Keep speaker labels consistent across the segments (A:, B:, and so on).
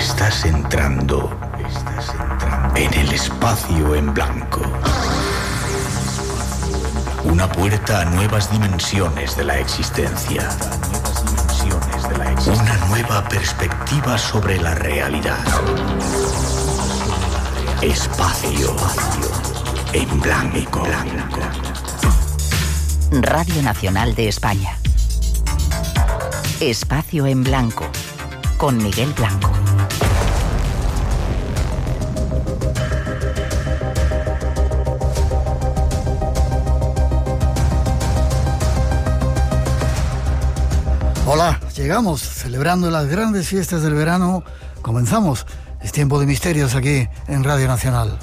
A: Estás entrando en el espacio en blanco. Una puerta a nuevas dimensiones de la existencia. Una nueva perspectiva sobre la realidad. Espacio en blanco.
B: Radio Nacional de España. Espacio en blanco, con Miguel Blanco.
C: Hola, llegamos celebrando las grandes fiestas del verano. Comenzamos. Es tiempo de misterios aquí en Radio Nacional.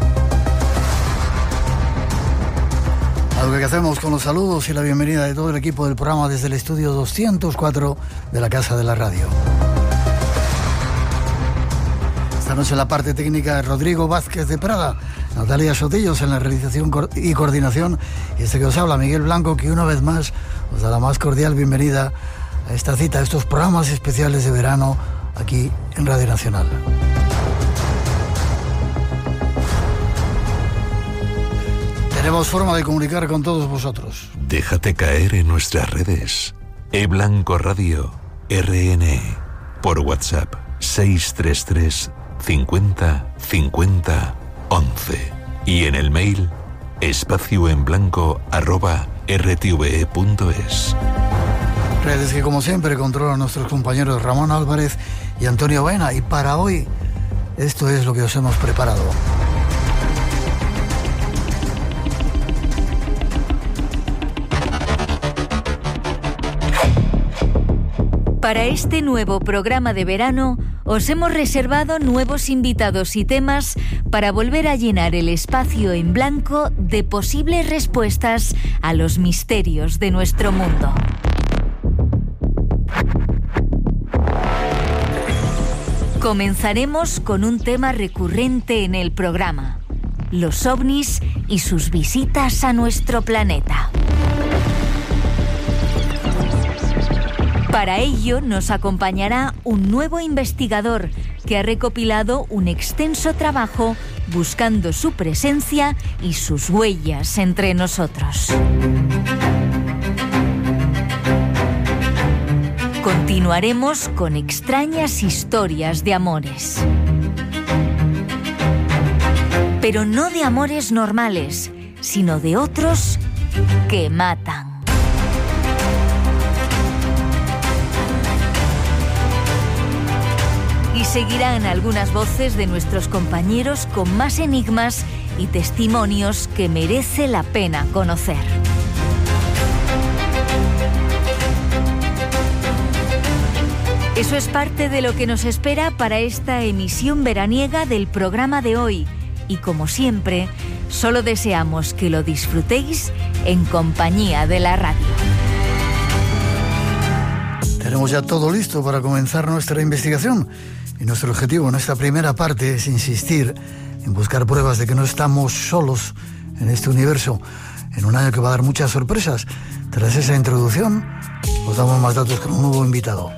C: Algo que hacemos con los saludos y la bienvenida de todo el equipo del programa desde el estudio 204 de la Casa de la Radio. Esta noche en la parte técnica Rodrigo Vázquez de Prada, Natalia Sotillos en la realización y coordinación, y este que os habla, Miguel Blanco, que una vez más os da la más cordial bienvenida a esta cita, a estos programas especiales de verano aquí en Radio Nacional. Tenemos forma de comunicar con todos vosotros.
D: Déjate caer en nuestras redes. eBlanco Radio, RN, por WhatsApp 633 50 50 11 y en el mail espacioenblanco@rtve.es.
C: Redes que como siempre controlan nuestros compañeros Ramón Álvarez y Antonio Baena, y para hoy esto es lo que os hemos preparado.
E: Para este nuevo programa de verano, os hemos reservado nuevos invitados y temas para volver a llenar el espacio en blanco de posibles respuestas a los misterios de nuestro mundo. Comenzaremos con un tema recurrente en el programa: los ovnis y sus visitas a nuestro planeta. Para ello nos acompañará un nuevo investigador que ha recopilado un extenso trabajo buscando su presencia y sus huellas entre nosotros. Continuaremos con extrañas historias de amores. Pero no de amores normales, sino de otros que matan. Y seguirán algunas voces de nuestros compañeros con más enigmas y testimonios que merece la pena conocer. Eso es parte de lo que nos espera para esta emisión veraniega del programa de hoy. Y como siempre, solo deseamos que lo disfrutéis en compañía de la radio.
C: Tenemos ya todo listo para comenzar nuestra investigación. Y nuestro objetivo en esta primera parte es insistir en buscar pruebas de que no estamos solos en este universo, en un año que va a dar muchas sorpresas. Tras esa introducción, os damos más datos con un nuevo invitado.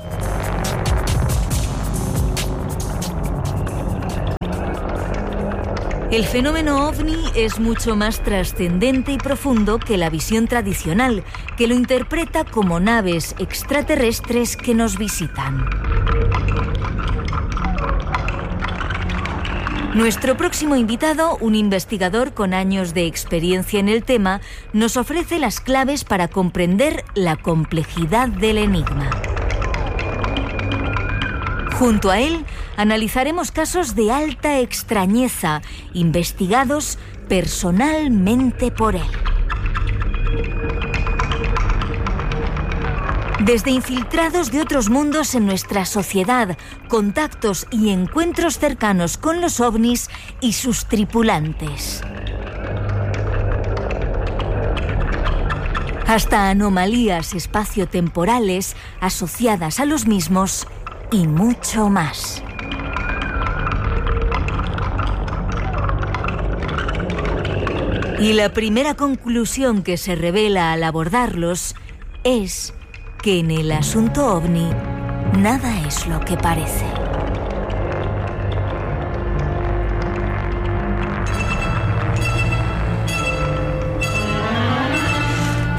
E: El fenómeno ovni es mucho más trascendente y profundo que la visión tradicional, que lo interpreta como naves extraterrestres que nos visitan. Nuestro próximo invitado, un investigador con años de experiencia en el tema, nos ofrece las claves para comprender la complejidad del enigma. Junto a él, analizaremos casos de alta extrañeza, investigados personalmente por él. Desde infiltrados de otros mundos en nuestra sociedad, contactos y encuentros cercanos con los ovnis y sus tripulantes, hasta anomalías espaciotemporales asociadas a los mismos y mucho más. Y la primera conclusión que se revela al abordarlos es que en el asunto ovni nada es lo que parece.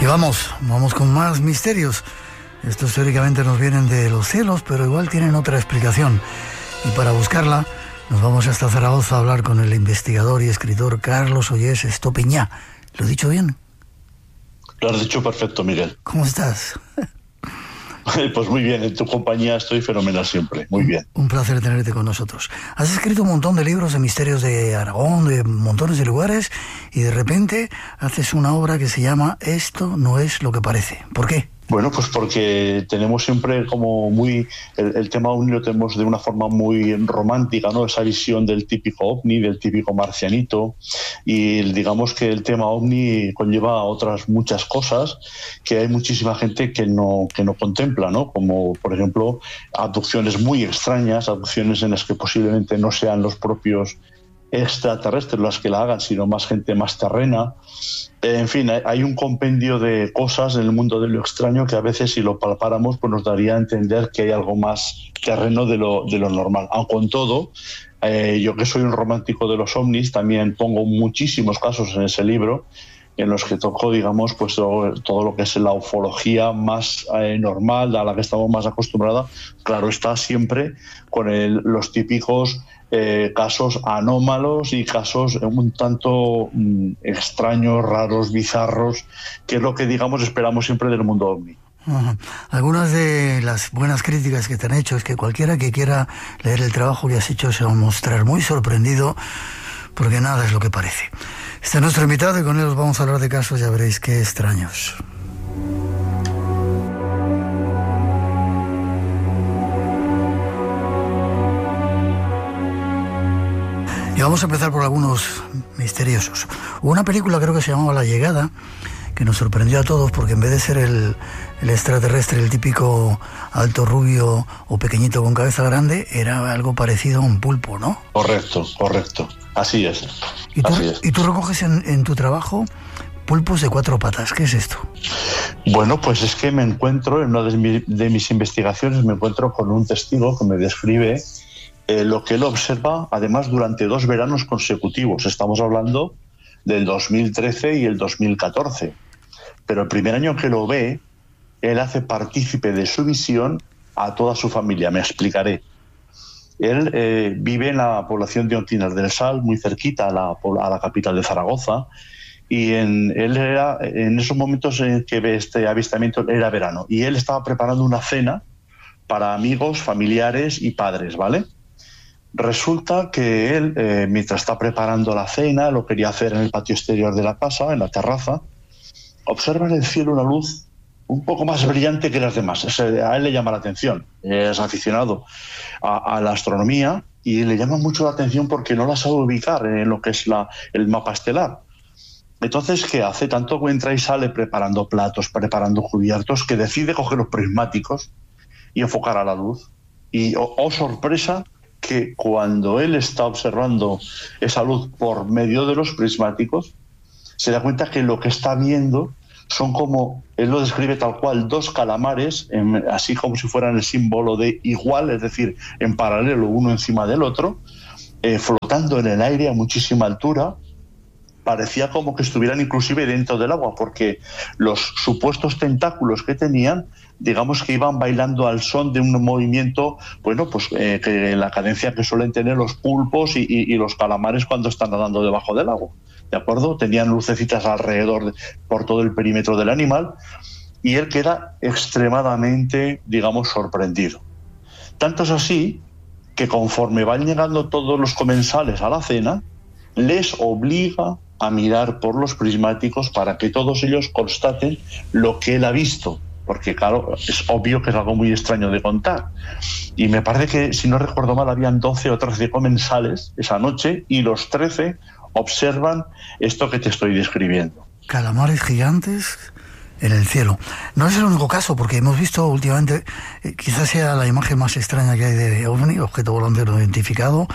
C: Y vamos con más misterios. Estos teóricamente nos vienen de los cielos, pero igual tienen otra explicación. Y para buscarla, nos vamos hasta Zaragoza a hablar con el investigador y escritor Carlos Ollés Estopiñá. ¿Lo he dicho bien?
F: Lo has dicho perfecto, Miguel.
C: ¿Cómo estás?
F: Pues muy bien, en tu compañía estoy fenomenal siempre, muy bien.
C: Un placer tenerte con nosotros. Has escrito un montón de libros de misterios de Aragón, de montones de lugares, y de repente haces una obra que se llama Esto no es lo que parece. ¿Por qué?
F: Bueno, pues porque tenemos siempre como muy... El tema ovni lo tenemos de una forma muy romántica, ¿no? Esa visión del típico ovni, del típico marcianito, y digamos que el tema ovni conlleva otras muchas cosas que hay muchísima gente que no contempla, ¿no? Como, por ejemplo, abducciones muy extrañas, abducciones en las que posiblemente no sean los propios extraterrestres las que la hagan, sino más gente más terrena. En fin, hay un compendio de cosas en el mundo de lo extraño que a veces, si lo palpáramos, pues nos daría a entender que hay algo más terreno de lo normal. Aunque con todo, yo que soy un romántico de los ovnis, también pongo muchísimos casos en ese libro en los que toco, digamos, pues todo lo que es la ufología más normal, a la que estamos más acostumbrados. Claro, está siempre con los típicos casos anómalos y casos un tanto extraños, raros, bizarros, que es lo que, digamos, esperamos siempre del mundo ovni.
C: Ajá. Algunas de las buenas críticas que te han hecho es que cualquiera que quiera leer el trabajo que has hecho se va a mostrar muy sorprendido, porque nada es lo que parece. Este es nuestro invitado y con él os vamos a hablar de casos, ya veréis qué extraños. Y vamos a empezar por algunos misteriosos. Hubo una película, creo que se llamaba La Llegada, que nos sorprendió a todos porque en vez de ser el extraterrestre, el típico alto rubio o pequeñito con cabeza grande, era algo parecido a un pulpo, ¿no?
F: Correcto. Así es.
C: ¿Y tú recoges en tu trabajo pulpos de 4 patas? ¿Qué es esto?
F: Bueno, pues es que me encuentro, en una de mis investigaciones, me encuentro con un testigo que me describe lo que él observa, además, durante 2 veranos consecutivos. Estamos hablando del 2013 y el 2014. Pero el primer año que lo ve, él hace partícipe de su visión a toda su familia. Me explicaré. Él vive en la población de Ontinas del Sal, muy cerquita a la capital de Zaragoza, y él era, en esos momentos en que ve este avistamiento, era verano, y él estaba preparando una cena para amigos, familiares y padres, ¿vale? Resulta que él, mientras está preparando la cena, lo quería hacer en el patio exterior de la casa, en la terraza, observa en el cielo una luz un poco más brillante que las demás. A él le llama la atención, es aficionado a la astronomía y le llama mucho la atención porque no la sabe ubicar en lo que es el mapa estelar. Entonces, ¿qué hace? Tanto que entra y sale preparando platos, preparando cubiertos, que decide coger los prismáticos y enfocar a la luz. Y, oh sorpresa, que cuando él está observando esa luz por medio de los prismáticos, se da cuenta que lo que está viendo son como, él lo describe tal cual, 2 calamares, así como si fueran el símbolo de igual, es decir, en paralelo uno encima del otro, flotando en el aire a muchísima altura. Parecía como que estuvieran inclusive dentro del agua, porque los supuestos tentáculos que tenían, digamos que iban bailando al son de un movimiento, bueno, pues que la cadencia que suelen tener los pulpos y los calamares cuando están nadando debajo del agua, ¿de acuerdo? Tenían lucecitas alrededor, por todo el perímetro del animal, y él queda extremadamente, digamos, sorprendido. Tanto es así que conforme van llegando todos los comensales a la cena, les obliga a mirar por los prismáticos para que todos ellos constaten lo que él ha visto, porque claro, es obvio que es algo muy extraño de contar. Y me parece que, si no recuerdo mal, habían 12 o 13 comensales esa noche y los 13 observan esto que te estoy describiendo.
C: Calamares gigantes en el cielo. No es el único caso, porque hemos visto últimamente, quizás sea la imagen más extraña que hay de OVNI, objeto volante no identificado,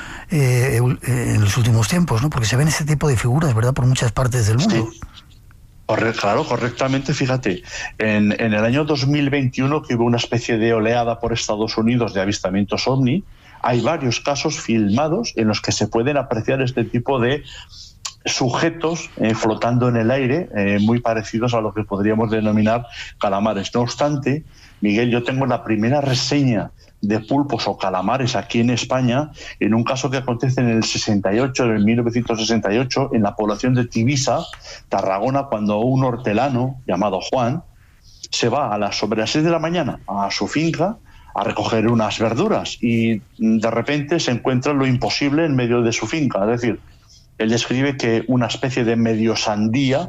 C: en los últimos tiempos, ¿no? Porque se ven ese tipo de figuras, ¿verdad?, por muchas partes del mundo.
F: Sí. Claro, correctamente. Fíjate, en el año 2021, que hubo una especie de oleada por Estados Unidos de avistamientos OVNI, hay varios casos filmados en los que se pueden apreciar este tipo de sujetos flotando en el aire, muy parecidos a lo que podríamos denominar calamares. No obstante, Miguel, yo tengo la primera reseña de pulpos o calamares aquí en España, en un caso que acontece en el 68, en 1968, en la población de Tivisa, Tarragona, cuando un hortelano llamado Juan se va sobre las 6 de la mañana a su finca a recoger unas verduras y de repente se encuentra lo imposible en medio de su finca. Es decir, él describe que una especie de medio sandía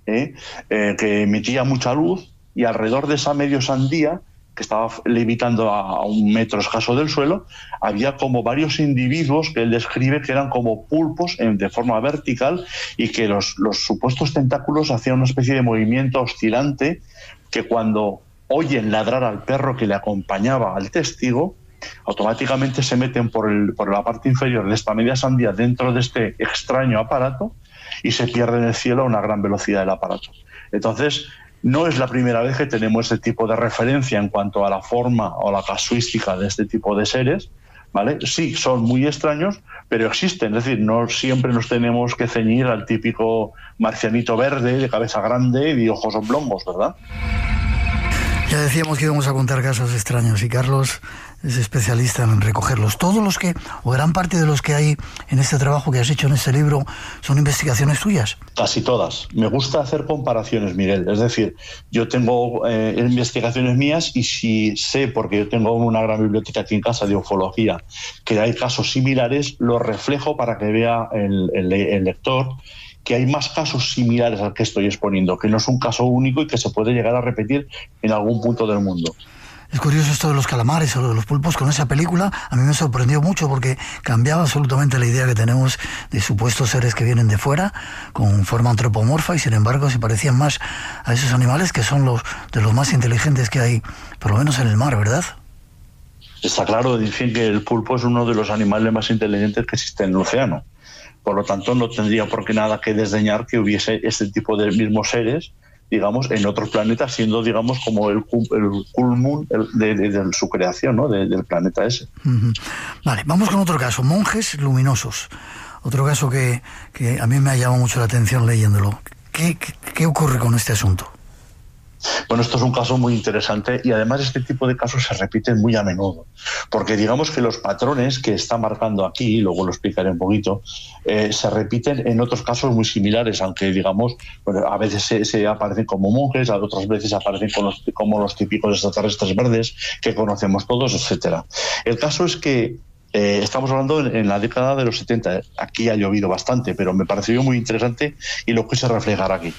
F: que emitía mucha luz, y alrededor de esa medio sandía, que estaba levitando a 1 metro escaso del suelo, había como varios individuos que él describe que eran como pulpos de forma vertical, y que los supuestos tentáculos hacían una especie de movimiento oscilante, que cuando oyen ladrar al perro que le acompañaba al testigo, automáticamente se meten por la parte inferior de esta media sandía dentro de este extraño aparato y se pierde en el cielo a una gran velocidad del aparato. Entonces, no es la primera vez que tenemos este tipo de referencia en cuanto a la forma o la casuística de este tipo de seres, ¿vale? Sí, son muy extraños, pero existen. Es decir, no siempre nos tenemos que ceñir al típico marcianito verde, de cabeza grande y de ojos oblongos, ¿verdad?
C: Ya decíamos que íbamos a contar casos extraños, y Carlos es especialista en recogerlos. Todos los que, o gran parte de los que hay en este trabajo que has hecho en este libro, son investigaciones tuyas.
F: Casi todas. Me gusta hacer comparaciones, Miguel. Es decir, yo tengo investigaciones mías, y si sé, porque yo tengo una gran biblioteca aquí en casa de ufología, que hay casos similares, los reflejo para que vea el lector que hay más casos similares al que estoy exponiendo, que no es un caso único y que se puede llegar a repetir en algún punto del mundo.
C: Es curioso esto de los calamares o de los pulpos. Con esa película a mí me sorprendió mucho, porque cambiaba absolutamente la idea que tenemos de supuestos seres que vienen de fuera con forma antropomorfa, y sin embargo se parecían más a esos animales que son de los más inteligentes que hay, por lo menos en el mar, ¿verdad?
F: Está claro, dicen que el pulpo es uno de los animales más inteligentes que existen en el océano. Por lo tanto, no tendría por qué nada que desdeñar que hubiese este tipo de mismos seres, digamos, en otros planetas, siendo, digamos, como el culmen de su creación, ¿no? del planeta ese.
C: Uh-huh. Vale, vamos con otro caso, monjes luminosos. Otro caso que a mí me ha llamado mucho la atención leyéndolo. ¿Qué ocurre con este asunto?
F: Bueno, esto es un caso muy interesante, y además este tipo de casos se repiten muy a menudo, porque digamos que los patrones que está marcando aquí, luego lo explicaré un poquito, se repiten en otros casos muy similares, aunque digamos, bueno, a veces se aparecen como monjes, a otras veces aparecen como los típicos extraterrestres verdes que conocemos todos, etcétera. El caso es que estamos hablando en la década de los 70. Aquí ha llovido bastante, pero me pareció muy interesante y lo quise reflejar aquí.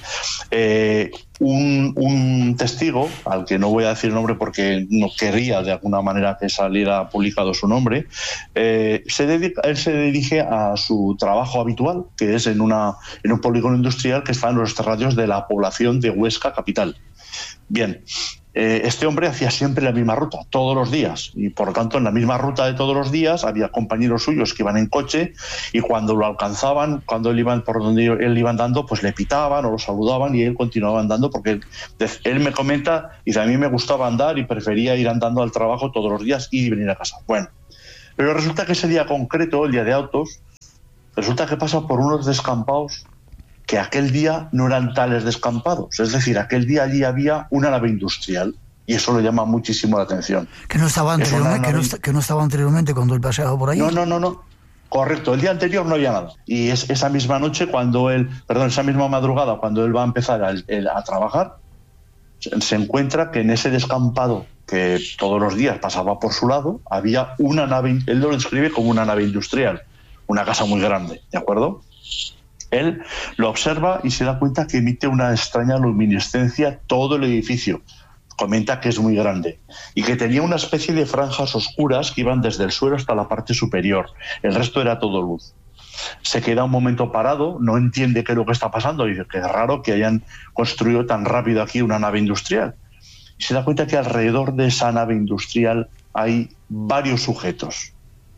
F: Un testigo, al que no voy a decir el nombre porque no quería de alguna manera que saliera publicado su nombre, él se dirige a su trabajo habitual, que es en un polígono industrial que está en los terrarios de la población de Huesca capital. Bien. Este hombre hacía siempre la misma ruta, todos los días, y por lo tanto en la misma ruta de todos los días había compañeros suyos que iban en coche, y cuando lo alcanzaban, cuando él iba por donde él iba andando, pues le pitaban o lo saludaban y él continuaba andando, porque él me comenta, dice, a mí me gustaba andar y prefería ir andando al trabajo todos los días y venir a casa. Bueno, pero resulta que ese día concreto, el día de autos, resulta que pasa por unos descampados que aquel día no eran tales descampados. Es decir, aquel día allí había una nave industrial, y eso le llama muchísimo la atención.
C: ¿Que no estaba anteriormente cuando él paseaba por ahí?
F: No. Correcto, el día anterior no había nada. Y esa misma noche, esa misma madrugada, cuando él va a empezar a trabajar, se encuentra que en ese descampado que todos los días pasaba por su lado, había una nave, él lo describe como una nave industrial, una casa muy grande, ¿de acuerdo? Él lo observa y se da cuenta que emite una extraña luminiscencia todo el edificio. Comenta que es muy grande y que tenía una especie de franjas oscuras que iban desde el suelo hasta la parte superior. El resto era todo luz. Se queda un momento parado, no entiende qué es lo que está pasando, y dice que es raro que hayan construido tan rápido aquí una nave industrial. Y se da cuenta que alrededor de esa nave industrial hay varios sujetos,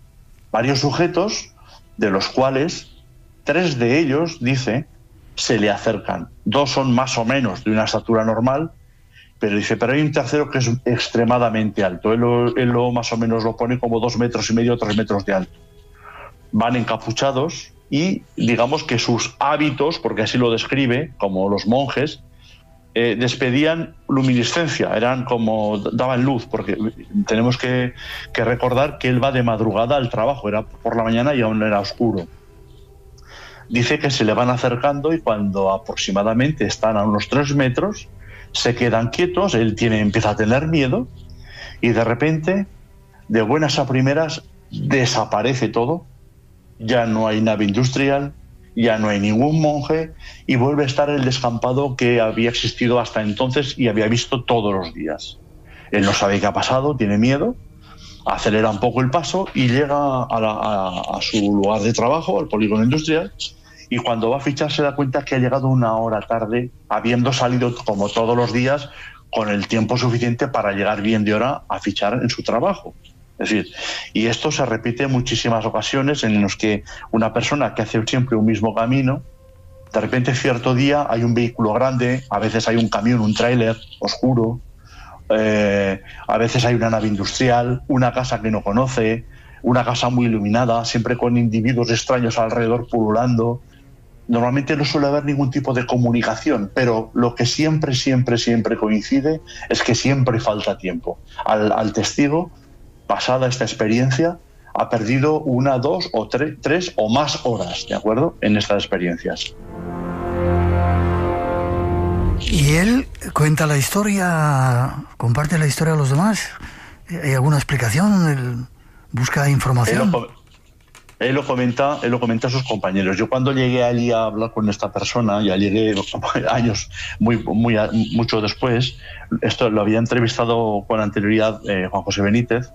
F: de los cuales 3 de ellos, dice, se le acercan. 2 son más o menos de una estatura normal, pero hay un tercero que es extremadamente alto. Él más o menos lo pone como 2,5 metros, 3 metros de alto. Van encapuchados, y digamos que sus hábitos, porque así lo describe, como los monjes, despedían luminiscencia, daban luz, porque tenemos que recordar que él va de madrugada al trabajo, era por la mañana y aún era oscuro. Dice que se le van acercando y cuando aproximadamente están a unos 3 metros, se quedan quietos, él empieza a tener miedo y de repente, de buenas a primeras, desaparece todo, ya no hay nave industrial, ya no hay ningún monje y vuelve a estar el descampado que había existido hasta entonces y había visto todos los días. Él no sabe qué ha pasado, tiene miedo, acelera un poco el paso y llega a su lugar de trabajo, al polígono industrial, y cuando va a fichar se da cuenta que ha llegado 1 hora tarde, habiendo salido como todos los días con el tiempo suficiente para llegar bien de hora a fichar en su trabajo. Es decir, y esto se repite en muchísimas ocasiones en las que una persona que hace siempre un mismo camino, de repente cierto día hay un vehículo grande, a veces hay un camión, un tráiler oscuro, a veces hay una nave industrial, una casa que no conoce, una casa muy iluminada, siempre con individuos extraños alrededor pululando. Normalmente no suele haber ningún tipo de comunicación, pero lo que siempre coincide es que siempre falta tiempo. Al testigo, pasada esta experiencia, ha perdido 1, 2 o 3 o más horas, ¿de acuerdo?, en estas experiencias.
C: ¿Y él cuenta la historia, comparte la historia a los demás? ¿Hay alguna explicación? ¿Él busca información?
F: Él lo comenta a sus compañeros. Yo cuando llegué allí a hablar con esta persona, ya llegué años mucho después, esto lo había entrevistado con anterioridad Juan José Benítez,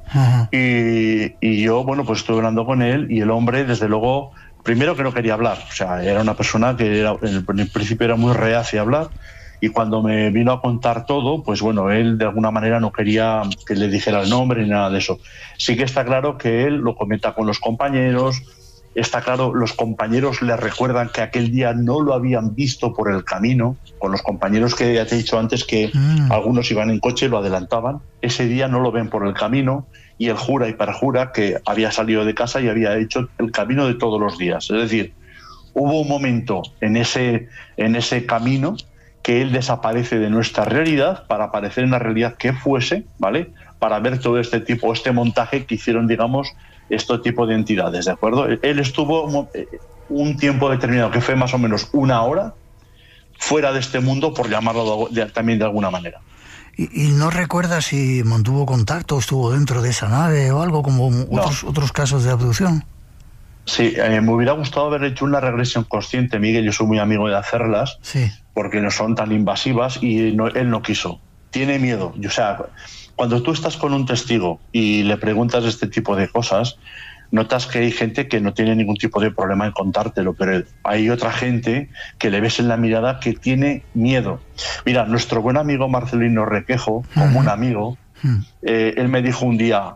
F: y yo, bueno, pues estuve hablando con él y el hombre, desde luego, primero que no quería hablar, o sea, era una persona que en el principio era muy reacia a hablar. Y cuando me vino a contar todo, pues bueno, él de alguna manera no quería que le dijera el nombre ni nada de eso. Sí que está claro que él lo comenta con los compañeros, está claro, los compañeros le recuerdan que aquel día no lo habían visto por el camino, con los compañeros que ya te he dicho antes que algunos iban en coche y lo adelantaban, ese día no lo ven por el camino y él jura y perjura que había salido de casa y había hecho el camino de todos los días. Es decir, hubo un momento en ese camino que él desaparece de nuestra realidad para aparecer en la realidad que fuese, ¿vale?, para ver todo este montaje que hicieron, digamos, este tipo de entidades, ¿de acuerdo? Él estuvo un tiempo determinado, que fue más o menos 1 hora, fuera de este mundo, por llamarlo también de alguna manera.
C: ¿Y no recuerda si mantuvo contacto, estuvo dentro de esa nave o algo, como otros casos de abducción?
F: Sí, me hubiera gustado haber hecho una regresión consciente, Miguel, yo soy muy amigo de hacerlas,
C: sí,
F: porque no son tan invasivas y él no quiso. Tiene miedo. O sea, cuando tú estás con un testigo y le preguntas este tipo de cosas, notas que hay gente que no tiene ningún tipo de problema en contártelo, pero hay otra gente que le ves en la mirada que tiene miedo. Mira, nuestro buen amigo Marcelino Requejo, como un amigo, él me dijo un día,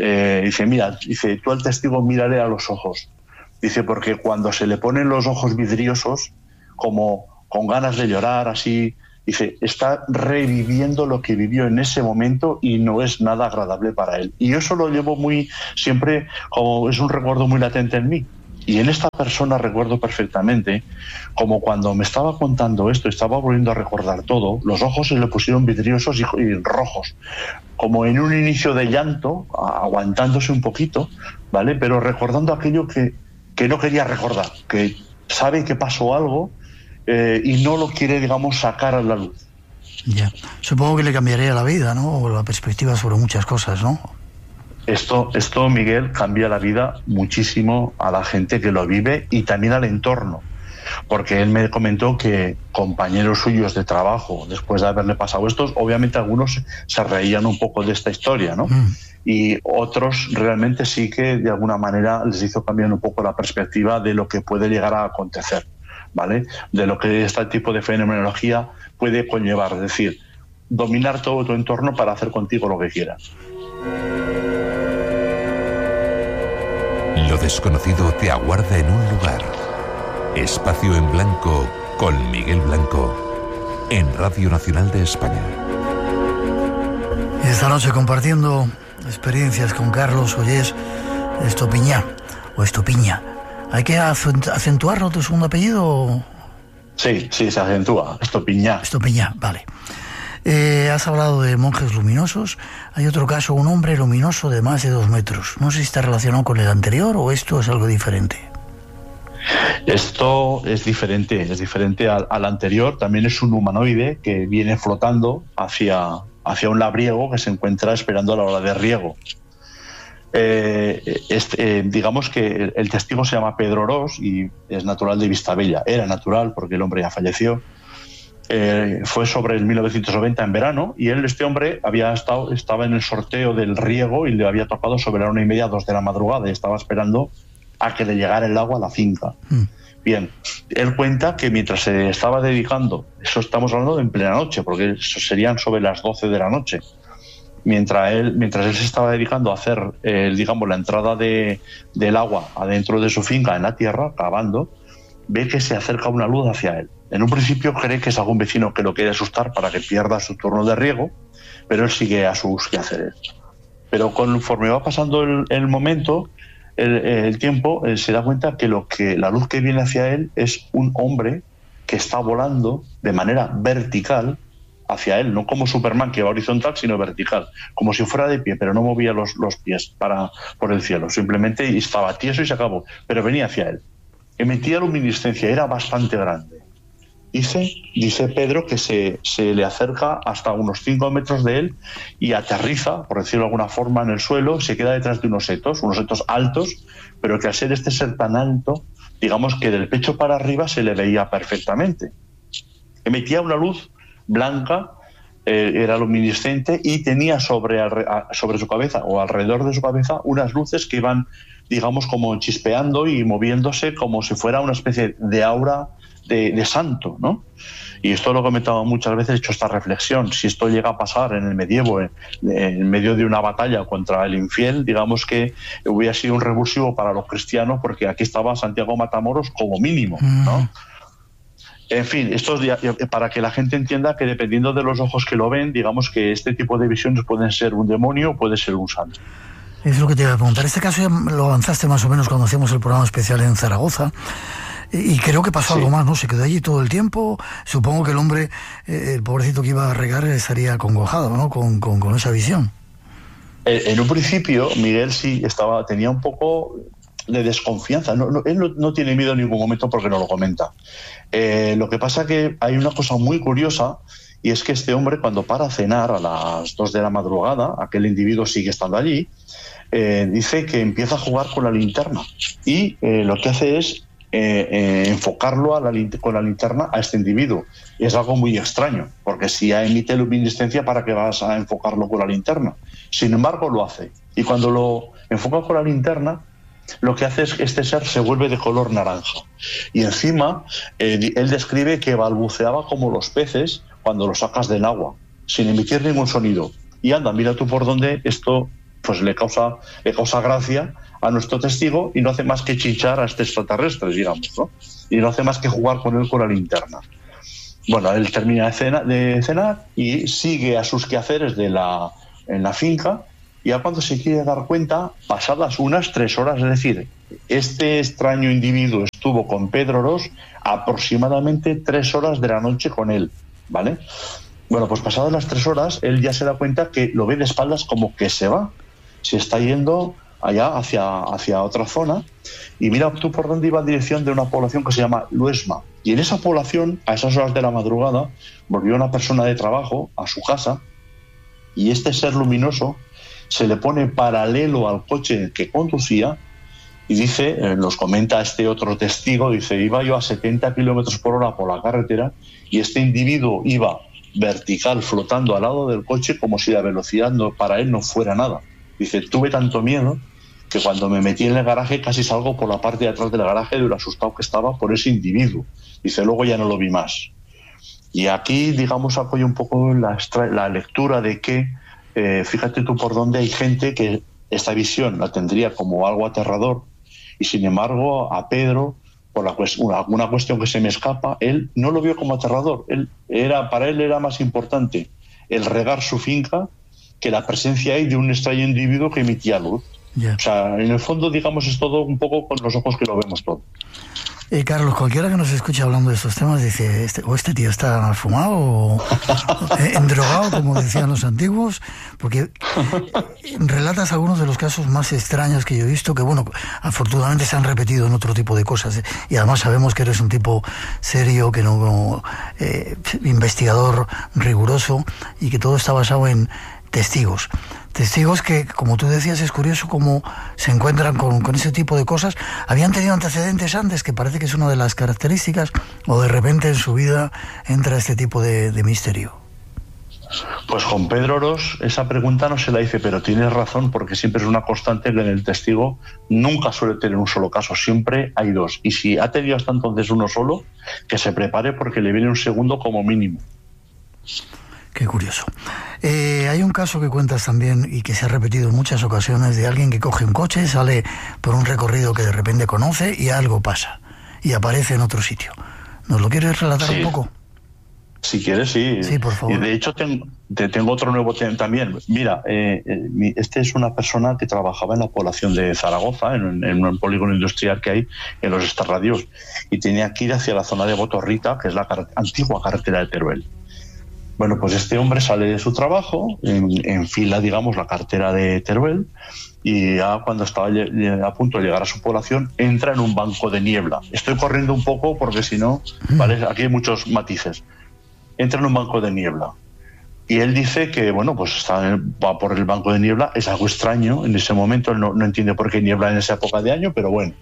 F: dice, tú al testigo mírale a los ojos. Dice, porque cuando se le ponen los ojos vidriosos, como con ganas de llorar, así, dice, está reviviendo lo que vivió en ese momento y no es nada agradable para él. Y yo eso lo llevo siempre, como es un recuerdo muy latente en mí. Y en esta persona recuerdo perfectamente, como cuando me estaba contando esto, estaba volviendo a recordar todo, los ojos se le pusieron vidriosos y rojos, como en un inicio de llanto, aguantándose un poquito, ¿vale?, pero recordando aquello que no quería recordar, que sabe que pasó algo y no lo quiere, digamos, sacar a la luz.
C: Ya. Supongo que le cambiaría la vida, ¿no?, o la perspectiva sobre muchas cosas, ¿no?
F: Esto, Miguel, cambia la vida muchísimo a la gente que lo vive y también al entorno, porque él me comentó que compañeros suyos de trabajo, después de haberle pasado esto, obviamente algunos se reían un poco de esta historia, ¿no? Y otros realmente sí que de alguna manera les hizo cambiar un poco la perspectiva de lo que puede llegar a acontecer, ¿vale?, de lo que este tipo de fenomenología puede conllevar, es decir, dominar todo tu entorno para hacer contigo lo que quieras.
D: Lo desconocido te aguarda en un lugar. Espacio en Blanco con Miguel Blanco en Radio Nacional de España.
C: Esta noche compartiendo experiencias con Carlos Ollés Estopiñá, ¿Hay que acentuarlo tu segundo apellido?
F: Sí, se acentúa. Estopiñá.
C: Estopiñá, vale. Has hablado de monjes luminosos. Hay otro caso, un hombre luminoso de más de 2 metros. No sé si está relacionado con el anterior o esto es algo diferente.
F: Esto es diferente al anterior. También es un humanoide que viene flotando hacia un labriego que se encuentra esperando a la hora de riego. Digamos que el testigo se llama Pedro Orós y es natural de Vistabella. Era natural porque el hombre ya falleció. Fue sobre el 1990 en verano y este hombre estaba en el sorteo del riego y le había tocado sobre la 1:30, 2 de la madrugada y estaba esperando a que le llegara el agua a la finca. Bien, él cuenta que mientras se estaba dedicando, eso estamos hablando de en plena noche, porque eso serían sobre las 12 de la noche, mientras él se estaba dedicando a hacer, digamos, la entrada del agua adentro de su finca en la tierra, cavando, ve que se acerca una luz hacia él. En un principio cree que es algún vecino que lo quiere asustar para que pierda su turno de riego, pero él sigue a sus quehaceres. Pero conforme va pasando el momento, el tiempo, se da cuenta que la luz que viene hacia él es un hombre que está volando de manera vertical hacia él, no como Superman que va horizontal, sino vertical, como si fuera de pie, pero no movía los pies por el cielo, simplemente estaba tieso y se acabó, pero venía hacia él. Emitía luminiscencia, era bastante grande. Dice Pedro que se le acerca hasta unos 5 metros de él y aterriza, por decirlo de alguna forma, en el suelo, se queda detrás de unos setos altos, pero que al ser este ser tan alto, digamos que del pecho para arriba se le veía perfectamente. Emitía una luz blanca, era luminiscente y tenía sobre su cabeza o alrededor de su cabeza unas luces que iban, digamos, como chispeando y moviéndose como si fuera una especie de aura de santo, ¿no? Y esto lo he comentado muchas veces, he hecho esta reflexión. Si esto llega a pasar en el medievo, en medio de una batalla contra el infiel, digamos que hubiera sido un revulsivo para los cristianos, porque aquí estaba Santiago Matamoros como mínimo, ¿no? En fin, esto es para que la gente entienda que dependiendo de los ojos que lo ven, digamos que este tipo de visiones pueden ser un demonio o puede ser un santo.
C: Es lo que te iba a preguntar. Este caso ya lo avanzaste más o menos cuando hacíamos el programa especial en Zaragoza. Y creo que pasó algo más, ¿no? Se quedó allí todo el tiempo. Supongo que el hombre, el pobrecito que iba a regar, estaría acongojado, ¿no? Con esa visión.
F: En un principio, Miguel tenía un poco de desconfianza. Él no tiene miedo en ningún momento porque no lo comenta. Lo que pasa que hay una cosa muy curiosa, y es que este hombre, cuando para a cenar a las 2 de la madrugada, aquel individuo sigue estando allí, dice que empieza a jugar con la linterna. Y lo que hace es enfocarlo con la linterna a este individuo. Y es algo muy extraño, porque si emite luminiscencia, ¿para qué vas a enfocarlo con la linterna? Sin embargo, lo hace. Y cuando lo enfoca con la linterna, lo que hace es que este ser se vuelve de color naranja. Y encima, él describe que balbuceaba como los peces cuando los sacas del agua, sin emitir ningún sonido. Y anda, mira tú por dónde esto pues le causa gracia a nuestro testigo y no hace más que chinchar a este extraterrestre, digamos, ¿no? Y no hace más que jugar con él con la linterna. Bueno, él termina de cenar y sigue a sus quehaceres en la finca, y ya cuando se quiere dar cuenta, pasadas unas 3 horas, es decir, este extraño individuo estuvo con Pedro Orós aproximadamente 3 horas de la noche con él, ¿vale? Bueno, pues pasadas las 3 horas, él ya se da cuenta que lo ve de espaldas como que se va. Se está yendo allá hacia otra zona, y mira tú por dónde iba en dirección de una población que se llama Luesma. Y en esa población, a esas horas de la madrugada, volvió una persona de trabajo a su casa, y este ser luminoso se le pone paralelo al coche que conducía y dice, nos comenta este otro testigo, dice, iba yo a 70 kilómetros por hora por la carretera y este individuo iba vertical, flotando al lado del coche como si la velocidad para él no fuera nada. Dice, tuve tanto miedo que cuando me metí en el garaje casi salgo por la parte de atrás del garaje de lo asustado que estaba por ese individuo. Dice, luego ya no lo vi más. Y aquí, digamos, apoyo un poco la lectura de que, fíjate tú por dónde hay gente que esta visión la tendría como algo aterrador, y sin embargo a Pedro, por alguna cuestión que se me escapa, él no lo vio como aterrador. Para él era más importante el regar su finca que la presencia ahí de un extraño individuo que emitía luz.
C: Yeah.
F: O sea, en el fondo, digamos, es todo un poco con los ojos que lo vemos todo.
C: Carlos, cualquiera que nos escuche hablando de estos temas dice, este tío está fumado o endrogado, como decían los antiguos, porque relatas algunos de los casos más extraños que yo he visto, que bueno, afortunadamente se han repetido en otro tipo de cosas, y además sabemos que eres un tipo serio, que no investigador riguroso, y que todo está basado en testigos que, como tú decías, es curioso cómo se encuentran con ese tipo de cosas. ¿Habían tenido antecedentes antes, que parece que es una de las características, o de repente en su vida entra este tipo de misterio?
F: Pues con Pedro Ros esa pregunta no se la hice, pero tienes razón, porque siempre es una constante que en el testigo nunca suele tener un solo caso, siempre hay dos. Y si ha tenido hasta entonces uno solo, que se prepare porque le viene un segundo como mínimo.
C: Qué curioso. Hay un caso que cuentas también y que se ha repetido en muchas ocasiones, de alguien que coge un coche, sale por un recorrido que de repente conoce y algo pasa y aparece en otro sitio. ¿Nos lo quieres relatar un poco?
F: Si quieres, sí.
C: Sí, por favor.
F: Y de hecho tengo otro nuevo también. Mira, este es una persona que trabajaba en la población de Zaragoza, en un polígono industrial que hay en los extrarradios, y tenía que ir hacia la zona de Botorrita, que es la antigua carretera de Teruel. Bueno, pues este hombre sale de su trabajo, enfila, digamos, la carretera de Teruel, y ya cuando estaba a punto de llegar a su población, entra en un banco de niebla. Estoy corriendo un poco porque si no, ¿vale? Aquí hay muchos matices. Entra en un banco de niebla. Y él dice que, bueno, pues va por el banco de niebla, es algo extraño en ese momento, él no entiende por qué niebla en esa época de año, pero bueno.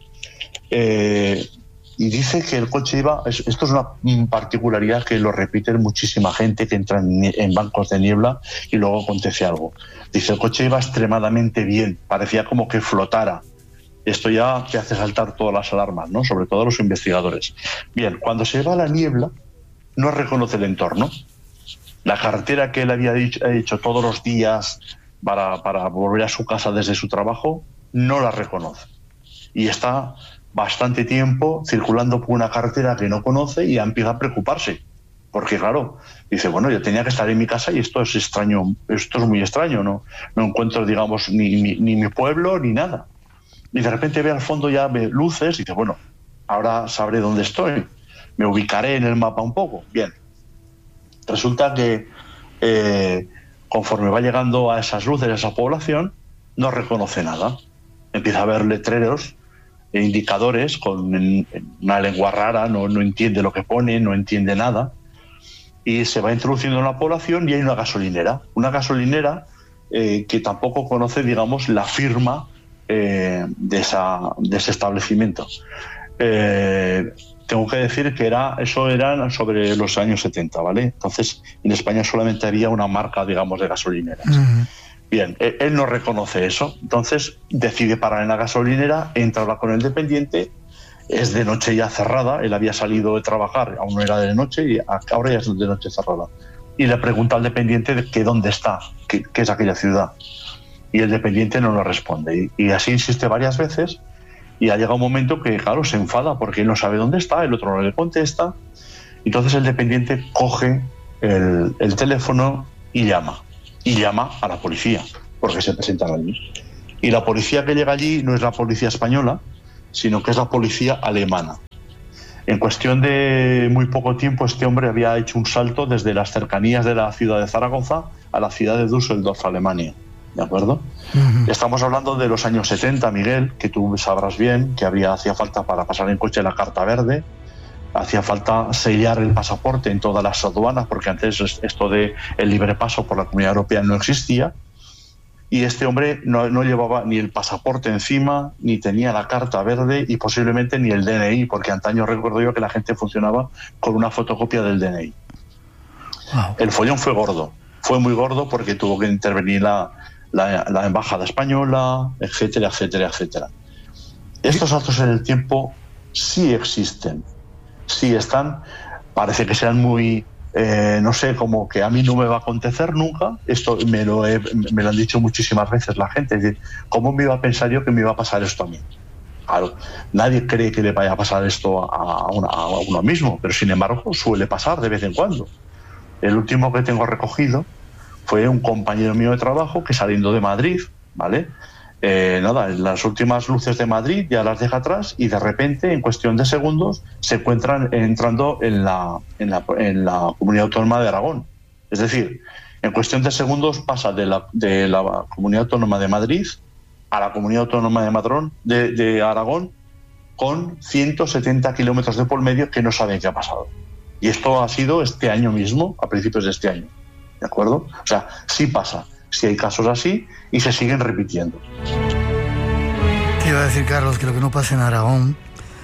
F: Y dice que el coche iba, esto es una particularidad que lo repiten muchísima gente que entra en bancos de niebla y luego acontece algo. Dice, el coche iba extremadamente bien, parecía como que flotara. Esto ya te hace saltar todas las alarmas, ¿no? Sobre todo los investigadores. Bien, cuando se va a la niebla, no reconoce el entorno. La carretera que él había hecho todos los días para volver a su casa desde su trabajo, no la reconoce. Y está bastante tiempo circulando por una carretera que no conoce y empieza a preocuparse. Porque claro, dice, bueno, yo tenía que estar en mi casa y esto es extraño, esto es muy extraño, no encuentro, digamos, ni mi pueblo ni nada. Y de repente ve al fondo, ya ve luces y dice, bueno, ahora sabré dónde estoy, me ubicaré en el mapa un poco. Bien, resulta que conforme va llegando a esas luces, a esa población, no reconoce nada. Empieza a ver letreros e indicadores con una lengua rara, no entiende lo que pone, no entiende nada, y se va introduciendo en la población y hay una gasolinera que tampoco conoce, digamos, la firma de ese establecimiento. Tengo que decir que eso eran sobre los años 70, ¿vale? Entonces en España solamente había una marca, digamos, de gasolineras. Bien, él no reconoce eso, entonces decide parar en la gasolinera, entra a hablar con el dependiente, es de noche ya cerrada, él había salido de trabajar, aún no era de noche, y ahora ya es de noche cerrada. Y le pregunta al dependiente de que dónde está, qué es aquella ciudad. Y el dependiente no lo responde. Y así insiste varias veces, y ha llegado un momento que, claro, se enfada porque él no sabe dónde está, el otro no le contesta. Entonces el dependiente coge el teléfono y llama a la policía, porque se presentan allí. Y la policía que llega allí no es la policía española, sino que es la policía alemana. En cuestión de muy poco tiempo, este hombre había hecho un salto desde las cercanías de la ciudad de Zaragoza a la ciudad de Düsseldorf, Alemania. ¿De acuerdo? Estamos hablando de los años 70, Miguel, que tú sabrás bien que hacía falta para pasar en coche la carta verde, hacía falta sellar el pasaporte en todas las aduanas, porque antes esto de el libre paso por la Comunidad Europea no existía, y este hombre no llevaba ni el pasaporte encima, ni tenía la carta verde y posiblemente ni el DNI, porque antaño recuerdo yo que la gente funcionaba con una fotocopia del DNI. Wow. El follón fue muy gordo porque tuvo que intervenir la embajada española, etcétera, etcétera, etcétera. Estos saltos en el tiempo sí existen, sí están, parece que sean muy, no sé, como que a mí no me va a acontecer nunca. Esto me lo han dicho muchísimas veces la gente, es decir, ¿cómo me iba a pensar yo que me iba a pasar esto a mí? Claro, nadie cree que le vaya a pasar esto a uno mismo, pero sin embargo suele pasar de vez en cuando. El último que tengo recogido fue un compañero mío de trabajo que, saliendo de Madrid, ¿vale?, nada, las últimas luces de Madrid ya las deja atrás y de repente, en cuestión de segundos, se encuentran entrando en la Comunidad Autónoma de Aragón. Es decir, en cuestión de segundos pasa de la Comunidad Autónoma de Madrid a la Comunidad Autónoma de Aragón con 170 kilómetros de por medio que no saben qué ha pasado. Y esto ha sido este año mismo, a principios de este año. ¿De acuerdo? O sea, sí pasa. Si hay casos así y se siguen repitiendo.
C: Te iba a decir, Carlos, que lo que no pasa en Aragón...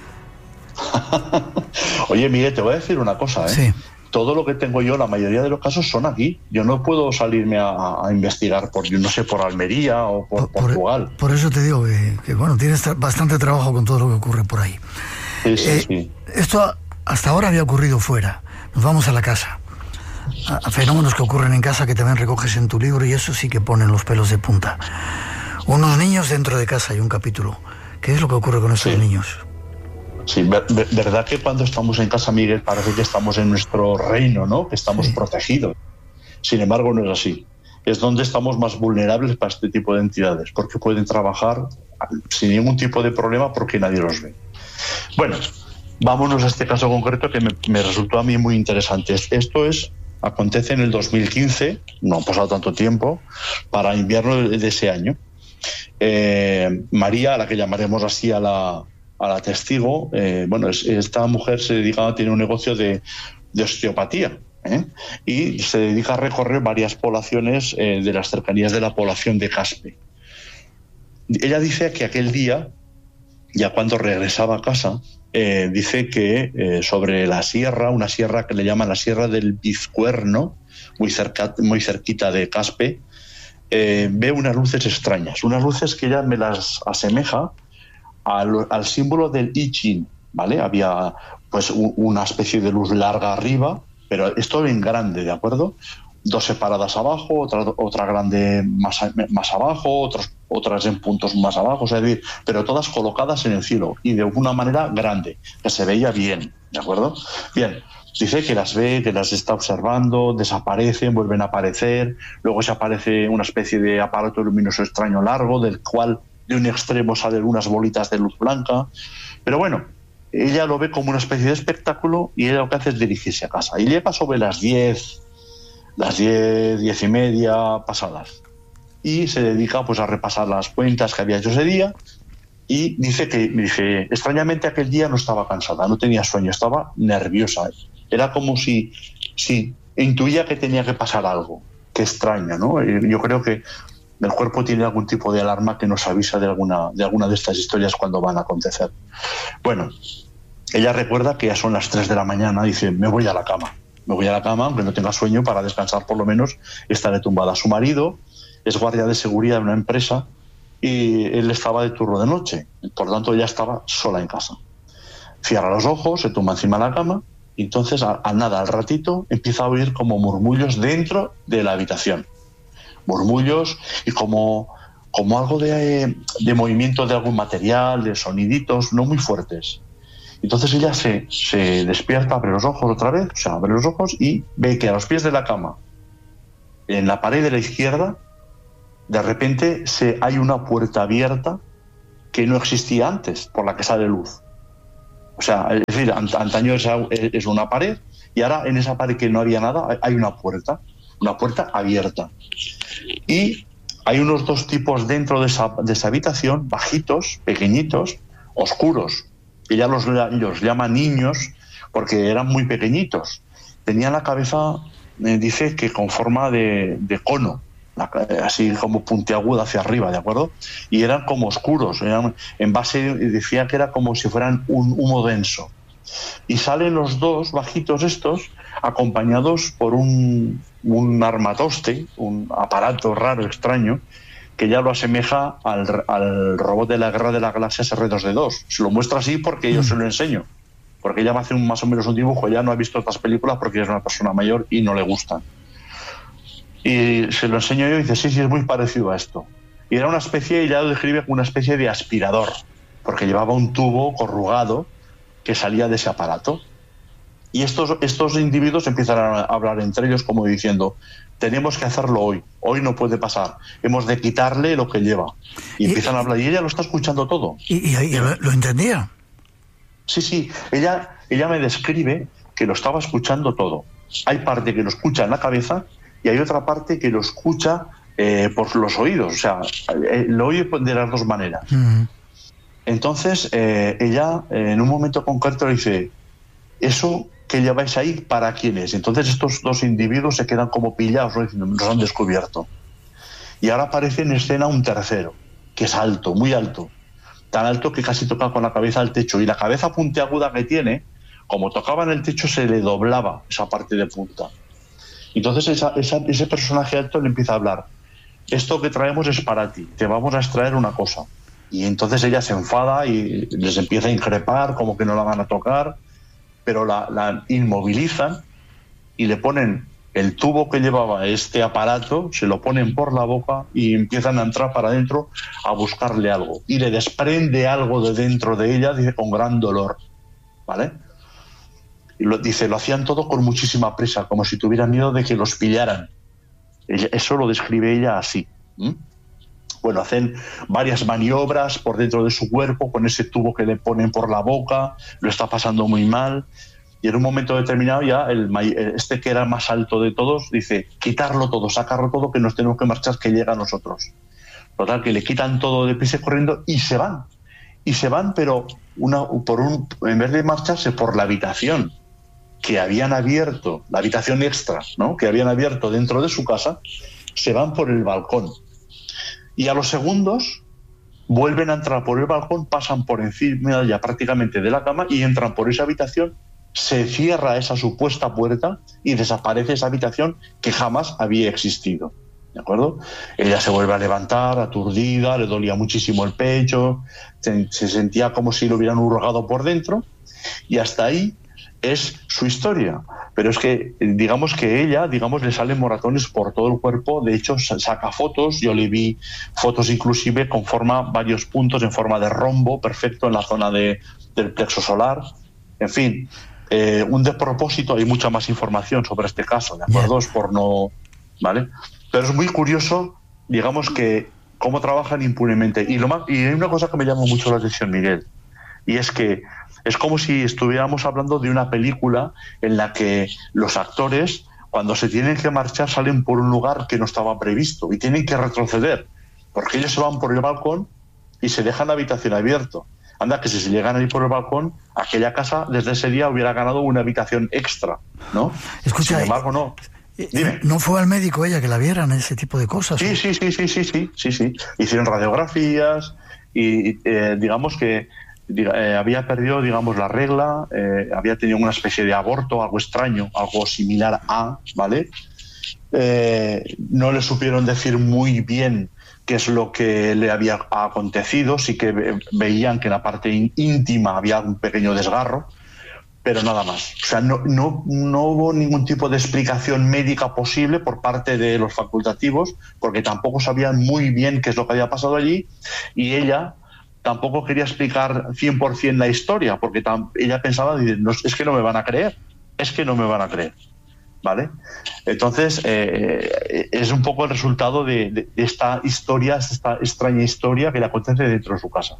F: Oye, Miguel, te voy a decir una cosa, ¿eh? Sí. Todo lo que tengo yo, la mayoría de los casos son aquí. Yo no puedo salirme a investigar por Almería o por Portugal.
C: Por eso te digo que bueno, tienes bastante trabajo con todo lo que ocurre por ahí.
F: Sí.
C: Esto hasta ahora había ocurrido fuera. Nos vamos a la casa. A fenómenos que ocurren en casa que también recoges en tu libro, y eso sí que ponen los pelos de punta. Unos niños dentro de casa, hay un capítulo. ¿Qué es lo que ocurre con estos niños?
F: Sí, verdad que cuando estamos en casa, Miguel, parece que estamos en nuestro reino, ¿no? Que estamos protegidos. Sin embargo, no es así. Es donde estamos más vulnerables para este tipo de entidades, porque pueden trabajar sin ningún tipo de problema porque nadie los ve. Bueno, vámonos a este caso concreto que me resultó a mí muy interesante. Esto acontece en el 2015, no ha pasado tanto tiempo, para invierno de ese año. María, a la que llamaremos así a la testigo, esta mujer tiene un negocio de osteopatía, y se dedica a recorrer varias poblaciones de las cercanías de la población de Caspe. Ella dice que aquel día, ya cuando regresaba a casa, dice que sobre la sierra, una sierra que le llaman la Sierra del Bizcuerno, muy cerquita de Caspe, ve unas luces extrañas, unas luces que ella me las asemeja al símbolo del I Ching, ¿vale? Había pues una especie de luz larga arriba, pero esto en grande, ¿de acuerdo? Dos separadas abajo, otra grande más abajo, otras en puntos más abajo, es decir, pero todas colocadas en el cielo y de alguna manera grande, que se veía bien, ¿de acuerdo? Bien, dice que las ve, que las está observando, desaparecen, vuelven a aparecer, luego se aparece una especie de aparato luminoso extraño largo, del cual de un extremo salen unas bolitas de luz blanca, pero bueno, ella lo ve como una especie de espectáculo y ella lo que hace es dirigirse a casa. Y llega sobre las 10 y media pasadas, y se dedica pues a repasar las cuentas que había hecho ese día, y dice extrañamente aquel día no estaba cansada, no tenía sueño, estaba nerviosa. Era como si intuía que tenía que pasar algo. Qué extraño, ¿no? Yo creo que el cuerpo tiene algún tipo de alarma que nos avisa de alguna de estas historias cuando van a acontecer. Bueno, ella recuerda que ya son las 3 de la mañana, dice, me voy a la cama, aunque no tenga sueño, para descansar por lo menos, estaré tumbada. Su marido es guardia de seguridad de una empresa y él estaba de turno de noche, por lo tanto ella estaba sola en casa. Cierra los ojos, se tumba encima de la cama y entonces al ratito empieza a oír como murmullos dentro de la habitación. Murmullos y como algo de movimiento de algún material, de soniditos no muy fuertes. Entonces ella se despierta, abre los ojos otra vez, abre los ojos y ve que a los pies de la cama, en la pared de la izquierda, de repente hay una puerta abierta que no existía antes, por la que sale luz. O sea, es decir, antaño es una pared y ahora en esa pared que no había nada hay una puerta abierta. Y hay unos dos tipos dentro de esa habitación, bajitos, pequeñitos, oscuros. Ella los llama niños porque eran muy pequeñitos. Tenían la cabeza, dice que con forma de cono, así como puntiaguda hacia arriba, ¿de acuerdo? Y eran como oscuros, en base, decía que era como si fueran un humo denso. Y salen los dos bajitos estos, acompañados por un armatoste, un aparato raro, extraño, que ya lo asemeja al robot de la Guerra de las Galaxias R2D2. Se lo muestra así porque yo se lo enseño. Porque ella me hace más o menos un dibujo, ya no ha visto otras películas porque es una persona mayor y no le gustan. Y se lo enseño yo y dice, sí, es muy parecido a esto. Y era una especie, ella lo describe como una especie de aspirador, porque llevaba un tubo corrugado que salía de ese aparato. Y estos individuos empiezan a hablar entre ellos como diciendo, tenemos que hacerlo hoy no puede pasar, hemos de quitarle lo que lleva. Y empiezan a hablar, y ella lo está escuchando todo.
C: ¿Y lo entendía?
F: Sí, ella me describe que lo estaba escuchando todo. Hay parte que lo escucha en la cabeza y hay otra parte que lo escucha por los oídos, o sea, lo oye de las dos maneras. Entonces, ella en un momento concreto le dice, ¿eso que lleváis ahí para quién es? Entonces estos dos individuos se quedan como pillados, ¿no? Diciendo, nos han descubierto. Y ahora aparece en escena un tercero, que es alto, muy alto, tan alto que casi toca con la cabeza al techo, y la cabeza puntiaguda que tiene, como tocaba en el techo, se le doblaba esa parte de punta. Entonces ese personaje alto le empieza a hablar, esto que traemos es para ti, te vamos a extraer una cosa. Y entonces ella se enfada y les empieza a increpar, como que no la van a tocar, pero la inmovilizan y le ponen el tubo que llevaba este aparato, se lo ponen por la boca y empiezan a entrar para adentro a buscarle algo. Y le desprende algo de dentro de ella, dice, con gran dolor, ¿vale? Y lo hacían todo con muchísima prisa, como si tuvieran miedo de que los pillaran. Eso lo describe ella así. Bueno, hacen varias maniobras por dentro de su cuerpo con ese tubo que le ponen por la boca, lo está pasando muy mal, y en un momento determinado ya este que era el más alto de todos dice, quitarlo todo, sacarlo todo, que nos tenemos que marchar, que llega a nosotros. Total, que le quitan todo deprisa corriendo y se van. Y se van, pero en vez de marcharse por la habitación que habían abierto, la habitación extra, ¿no?, que habían abierto dentro de su casa, se van por el balcón. Y a los segundos vuelven a entrar por el balcón, pasan por encima ya prácticamente de la cama y entran por esa habitación, se cierra esa supuesta puerta y desaparece esa habitación que jamás había existido. ¿De acuerdo? Ella se vuelve a levantar, aturdida, le dolía muchísimo el pecho, se sentía como si lo hubieran hurgado por dentro, y hasta ahí es su historia. Pero es que, digamos que ella, le salen moratones por todo el cuerpo. De hecho, saca fotos, yo le vi fotos inclusive con varios puntos en forma de rombo perfecto en la zona del plexo solar. En fin, un despropósito. Hay mucha más información sobre este caso, ¿de acuerdo? Es por no... ¿Vale? Pero es muy curioso, digamos, que cómo trabajan impunemente. Y hay una cosa que me llama mucho la atención, Miguel, y es que es como si estuviéramos hablando de una película en la que los actores, cuando se tienen que marchar, salen por un lugar que no estaba previsto y tienen que retroceder, porque ellos se van por el balcón y se dejan la habitación abierta. Anda, que si se llegan a ir por el balcón, aquella casa desde ese día hubiera ganado una habitación extra, ¿no?
C: Escucha,
F: sin embargo, no. Dime.
C: ¿No fue al médico ella que la vieran ese tipo de cosas?
F: Sí. Hicieron radiografías y digamos que había perdido, digamos, la regla, había tenido una especie de aborto, algo extraño, algo similar a, ¿vale? No le supieron decir muy bien qué es lo que le había acontecido, sí que veían que en la parte íntima había un pequeño desgarro, pero nada más. O sea, no hubo ningún tipo de explicación médica posible por parte de los facultativos, porque tampoco sabían muy bien qué es lo que había pasado allí, y ella tampoco quería explicar 100% la historia, porque ella pensaba, es que no me van a creer, ¿vale? Entonces, es un poco el resultado de esta historia, esta extraña historia que le acontece dentro de su casa.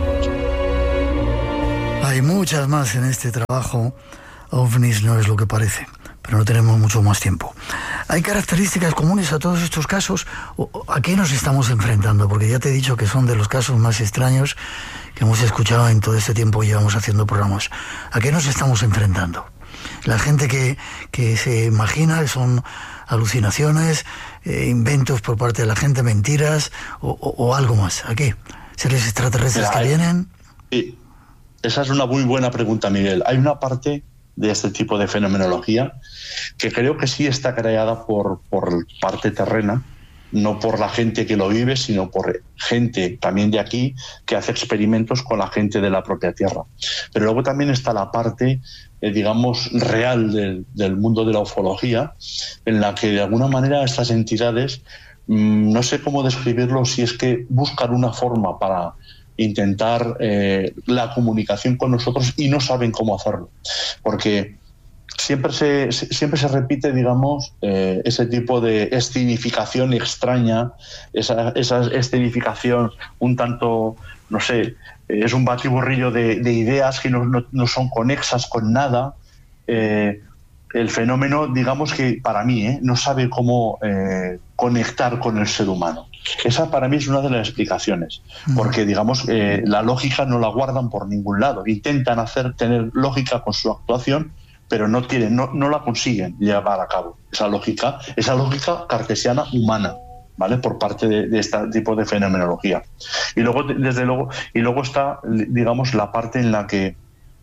C: Hay muchas más en este trabajo. OVNIs no es lo que parece, pero no tenemos mucho más tiempo. ¿Hay características comunes a todos estos casos? ¿A qué nos estamos enfrentando? Porque ya te he dicho que son de los casos más extraños que hemos escuchado en todo este tiempo que llevamos haciendo programas. ¿A qué nos estamos enfrentando? La gente que se imagina que son alucinaciones, inventos por parte de la gente, mentiras o algo más. ¿A qué? ¿Seres extraterrestres que vienen?
F: Sí. Esa es una muy buena pregunta, Miguel. Hay una parte de este tipo de fenomenología que creo que sí está creada por parte terrena, no por la gente que lo vive, sino por gente también de aquí que hace experimentos con la gente de la propia Tierra. Pero luego también está la parte, digamos, real del mundo de la ufología, en la que de alguna manera estas entidades, no sé cómo describirlo, si es que buscan una forma para intentar la comunicación con nosotros y no saben cómo hacerlo. Porque siempre se repite, digamos, ese tipo de escenificación extraña, esa escenificación un tanto, no sé, es un batiburrillo de ideas que no son conexas con nada. El fenómeno, digamos que para mí, no sabe cómo conectar con el ser humano. Esa para mí es una de las explicaciones, porque digamos la lógica no la guardan por ningún lado. Intentan tener lógica con su actuación, pero no la consiguen llevar a cabo. Esa lógica cartesiana humana, ¿vale? Por parte de este tipo de fenomenología. Y luego está, digamos, la parte en la que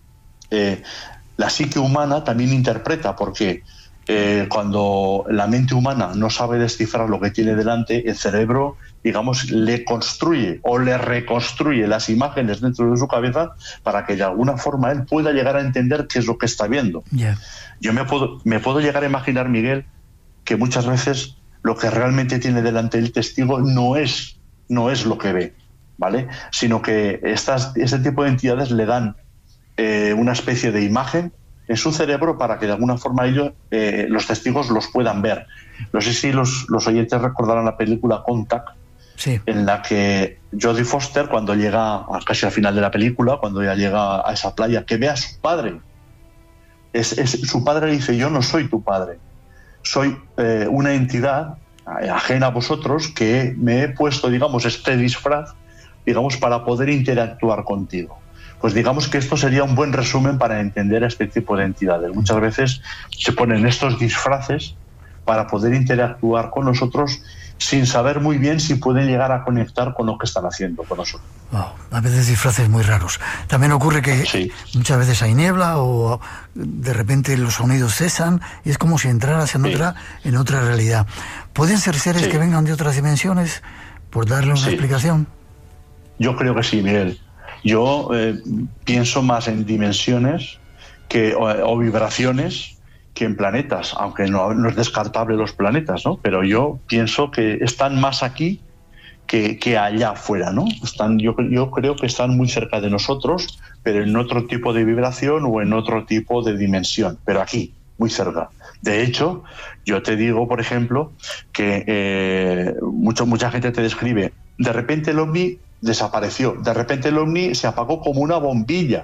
F: la psique humana también interpreta, porque cuando la mente humana no sabe descifrar lo que tiene delante, el cerebro, digamos, le construye o le reconstruye las imágenes dentro de su cabeza para que de alguna forma él pueda llegar a entender qué es lo que está viendo. Yeah. Yo me puedo llegar a imaginar, Miguel, que muchas veces lo que realmente tiene delante el testigo no es lo que ve, ¿vale? Sino que este tipo de entidades le dan una especie de imagen en su cerebro para que de alguna forma los testigos los puedan ver. No sé si los oyentes recordarán la película Contact, sí, en la que Jodie Foster, cuando llega casi al final de la película, cuando ya llega a esa playa, que ve a su padre. Su padre le dice: yo no soy tu padre, soy una entidad ajena a vosotros que me he puesto, digamos, este disfraz, digamos, para poder interactuar contigo. Pues digamos que esto sería un buen resumen para entender a este tipo de entidades. Muchas veces se ponen estos disfraces para poder interactuar con nosotros sin saber muy bien si pueden llegar a conectar con lo que están haciendo con nosotros.
C: Wow, a veces disfraces muy raros. También ocurre que sí, muchas veces hay niebla o de repente los sonidos cesan y es como si entraras en otra realidad. ¿Pueden ser seres que vengan de otras dimensiones, por darle una explicación?
F: Yo creo que sí, Miguel. Yo pienso más en dimensiones o vibraciones que en planetas, aunque no es descartable los planetas, ¿no? Pero yo pienso que están más aquí que allá afuera, ¿no? Yo creo que están muy cerca de nosotros, pero en otro tipo de vibración o en otro tipo de dimensión, pero aquí, muy cerca. De hecho, yo te digo, por ejemplo, que mucha gente te describe, de repente el ovni desapareció, de repente el ovni se apagó como una bombilla.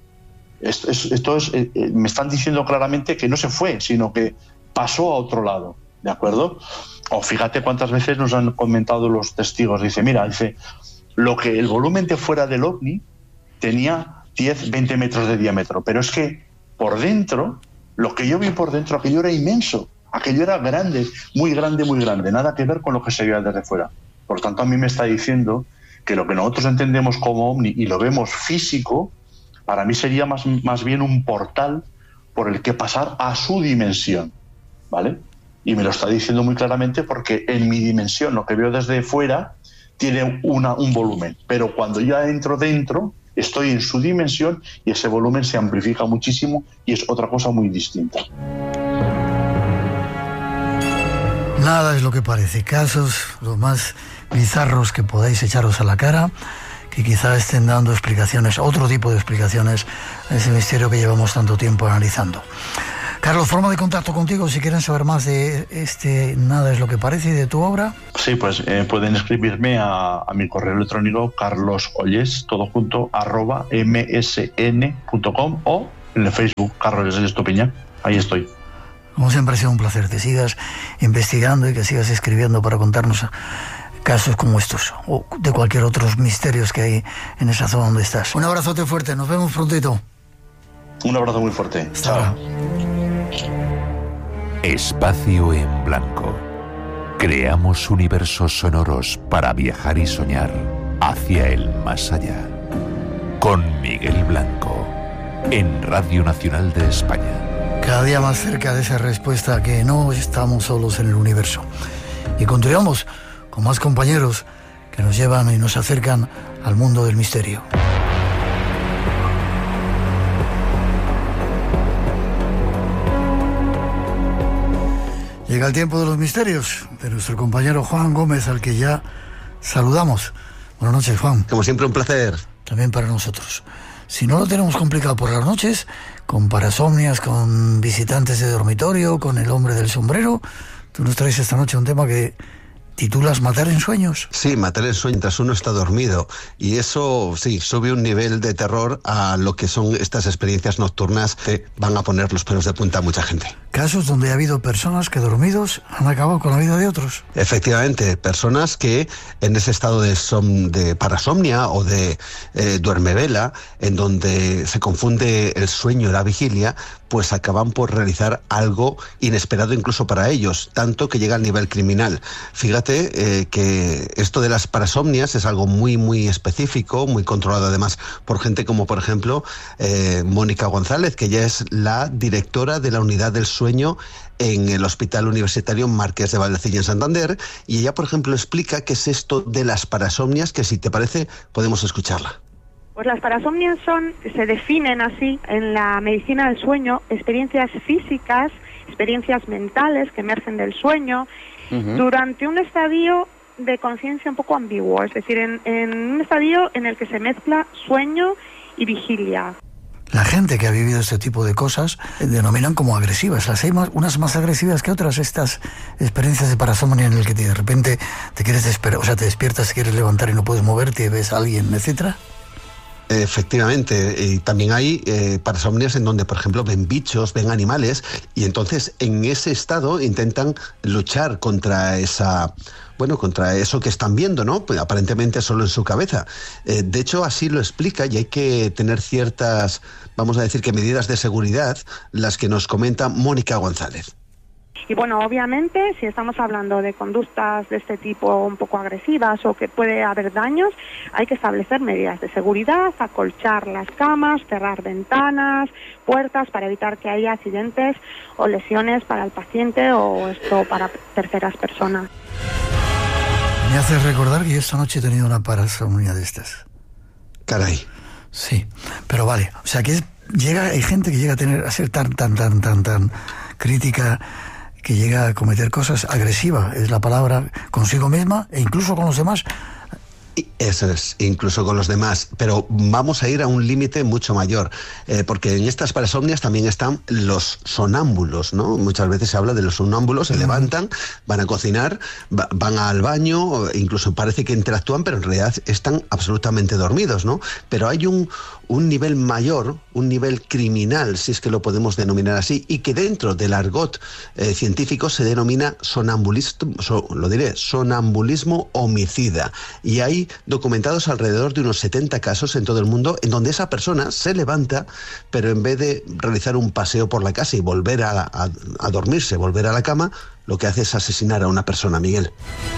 F: Me están diciendo claramente que no se fue, sino que pasó a otro lado, ¿de acuerdo? O fíjate cuántas veces nos han comentado los testigos. Dice, el volumen de fuera del ovni tenía 10, 20 metros de diámetro, pero es que por dentro, lo que yo vi por dentro, aquello era inmenso, aquello era grande, muy grande, muy grande, nada que ver con lo que se veía desde fuera. Por tanto, a mí me está diciendo que lo que nosotros entendemos como ovni y lo vemos físico, para mí sería más bien un portal por el que pasar a su dimensión, ¿vale? Y me lo está diciendo muy claramente porque en mi dimensión, lo que veo desde fuera, tiene un volumen. Pero cuando ya entro dentro, estoy en su dimensión y ese volumen se amplifica muchísimo y es otra cosa muy distinta.
C: Nada es lo que parece. Casos los más bizarros que podáis echaros a la cara, que quizá estén dando explicaciones, otro tipo de explicaciones a ese misterio que llevamos tanto tiempo analizando. Carlos, forma de contacto contigo si quieren saber más de Nada es lo que parece y de tu obra.
F: Sí, pues pueden escribirme a mi correo electrónico carlosolles, todo junto, @msn.com, o en el Facebook Carlos Olles Estupiñán. Ahí estoy.
C: Como siempre ha sido un placer, que sigas investigando y que sigas escribiendo para contarnos casos como estos o de cualquier otros misterios que hay en esa zona donde estás. Un abrazote fuerte, nos vemos prontito.
F: Un abrazo muy fuerte.
C: Chao.
D: Espacio en Blanco. Creamos universos sonoros para viajar y soñar hacia el más allá. Con Miguel Blanco, en Radio Nacional de España.
C: Cada día más cerca de esa respuesta que no estamos solos en el universo. Y continuamos con más compañeros que nos llevan y nos acercan al mundo del misterio. Llega el tiempo de los misterios de nuestro compañero Juan Gómez, al que ya saludamos. Buenas noches, Juan.
G: Como siempre, un placer.
C: También para nosotros. Si no lo tenemos complicado por las noches, con parasomnias, con visitantes de dormitorio, con el hombre del sombrero, tú nos traes esta noche un tema que titulas Matar en sueños.
G: Sí, matar en sueños mientras uno está dormido. Y eso, sí, sube un nivel de terror a lo que son estas experiencias nocturnas que van a poner los pelos de punta a mucha gente.
C: Casos donde ha habido personas que dormidos han acabado con la vida de otros.
G: Efectivamente, personas que en ese estado de parasomnia o de duermevela, en donde se confunde el sueño y la vigilia, pues acaban por realizar algo inesperado incluso para ellos, tanto que llega al nivel criminal. Fíjate que esto de las parasomnias es algo muy, muy específico, muy controlado además por gente como, por ejemplo, Mónica González, que ya es la directora de la unidad del sueño en el Hospital Universitario Marqués de Valdecilla en Santander, y ella, por ejemplo, explica qué es esto de las parasomnias, que si te parece podemos escucharla.
H: Pues las parasomnias se definen así en la medicina del sueño, experiencias físicas, experiencias mentales que emergen del sueño, durante un estadio de conciencia un poco ambiguo, es decir, en un estadio en el que se mezcla sueño y vigilia.
C: La gente que ha vivido este tipo de cosas denominan como agresivas. Las hay unas más agresivas que otras, estas experiencias de parasomnia en el que de repente te quieres despertar, o sea, te despiertas, quieres levantar y no puedes moverte, ves a alguien, etcétera.
G: Efectivamente, y también hay parasomnias en donde, por ejemplo, ven bichos, ven animales, y entonces en ese estado intentan luchar contra contra eso que están viendo, ¿no? Pues aparentemente solo en su cabeza. De hecho, así lo explica, y hay que tener ciertas, vamos a decir que medidas de seguridad, las que nos comenta Mónica González.
H: Y bueno, obviamente, si estamos hablando de conductas de este tipo un poco agresivas o que puede haber daños, hay que establecer medidas de seguridad, acolchar las camas, cerrar ventanas, puertas para evitar que haya accidentes o lesiones para el paciente o esto para terceras personas.
C: Me hace recordar que yo esta noche he tenido una parasomnia de estas.
G: Caray.
C: Sí, pero vale, o sea que hay gente que llega a ser tan crítica, que llega a cometer cosas agresivas, es la palabra, consigo misma e incluso con los demás.
G: Eso es, incluso con los demás, pero vamos a ir a un límite mucho mayor, porque en estas parasomnias también están los sonámbulos, ¿no? Muchas veces se habla de los sonámbulos, se levantan, van a cocinar, van al baño, incluso parece que interactúan, pero en realidad están absolutamente dormidos, ¿no? Pero hay un nivel mayor, un nivel criminal, si es que lo podemos denominar así, y que dentro del argot científico se denomina sonambulismo homicida, y hay documentados alrededor de unos 70 casos en todo el mundo en donde esa persona se levanta, pero en vez de realizar un paseo por la casa y volver a dormirse, volver a la cama, lo que hace es asesinar a una persona, Miguel.